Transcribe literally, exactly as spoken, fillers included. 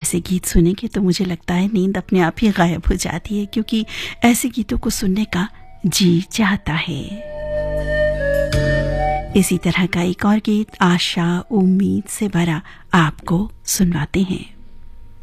ऐसे गीत सुनेंगे तो मुझे लगता है नींद अपने आप ही गायब हो जाती है, क्योंकि ऐसे गीतों को सुनने का जी चाहता है। इसी तरह का एक और गीत आशा उम्मीद से भरा आपको सुनवाते हैं।